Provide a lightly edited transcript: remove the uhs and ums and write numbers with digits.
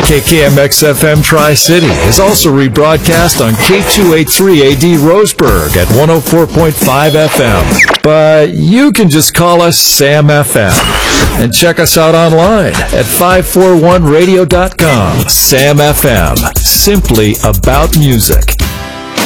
KKMX-FM Tri-City is also rebroadcast on K283AD Roseburg at 104.5 FM. But you can just call us Sam FM. And check us out online at 541radio.com. Sam FM, simply about music.